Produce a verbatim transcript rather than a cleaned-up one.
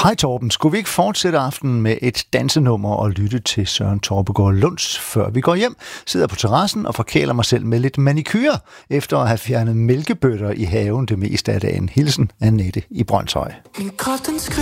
Hej Torben, skulle vi ikke fortsætte aftenen med et dansenummer og lytte til Søren Torpegaard Lunds, før vi går hjem? Sidder på terrassen og forkæler mig selv med lidt manikyre, efter at have fjernet mælkebøtter i haven det meste af dagen. Hilsen Annette i Brønshøj.